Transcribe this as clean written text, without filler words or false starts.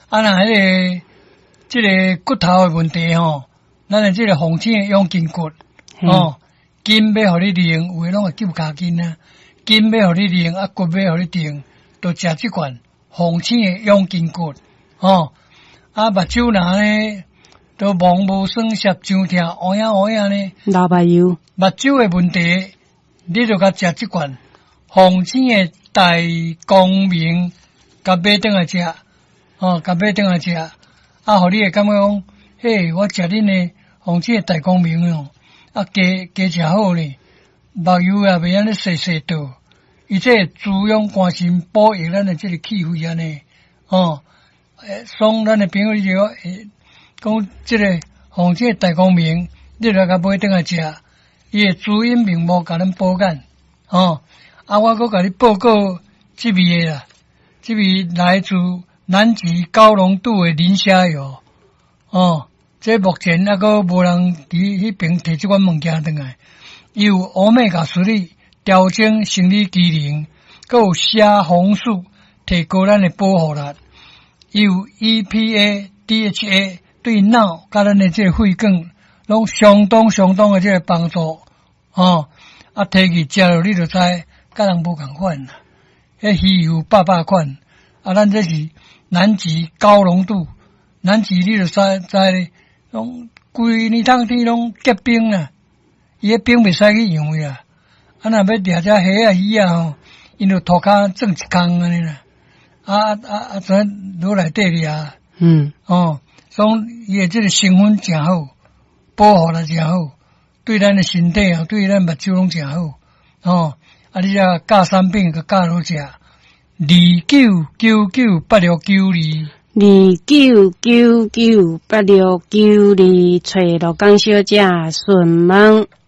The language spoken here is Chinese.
啊，那这个骨头的问题吼，咱的这个红筋的养筋骨哦，筋要互你练，有诶拢会救脚筋啊，筋要互你练，啊骨要互你定，都食这款红筋的养筋骨哦。啊，目睭呢都望无酸涩上疼，乌影呢， 老白油， 目睭的问题，你就甲食这款红筋的大光明，甲买转来食，哦，甲买转来食，啊，互你会感觉讲，嘿，我食恁的红筋的大光明哦，啊，加食好呢，目油也袂安尼细倒，伊这滋养肝肾补益咱的这个气血安尼，哦，送咱的朋友就讲这个红筋的大光明，你来甲买转来食，伊会滋阴明目，甲咱补眼，哦。啊，我阁甲你报告这味的啦，这味来自南极高浓度的磷虾油，哦，这目前还阁无人伫迄边摕这款物件转来。伊有欧米伽3调整生理机能，阁有虾红素提高咱的保护力，伊有 EPA、DHA 对脑甲咱的这个肺管拢相当的这个帮助，哦，啊，提起食落你就知。甲人无共款啦，迄鱼油800款，啊，咱这是南极高浓度，南极你就知咧，拢规年冬天拢结冰啦，伊迄冰袂使去用呀，啊，若要掠只虾啊鱼啊吼，因就涂骹种一空安尼啦，跩落内底掠，哦，所以伊诶这个成分诚好，保护力诚好，对咱诶身体啊，对咱目睭拢诚好，哦。啊！你只教产品个教好食 ，29998692，29998692，找罗江小姐询问。